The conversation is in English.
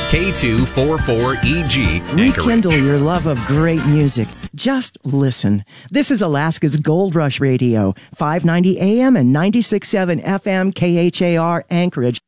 K244EG Anchorage. Rekindle your love of great music. Just listen. This is Alaska's Gold Rush Radio, 590 AM and 96.7 FM KHAR Anchorage.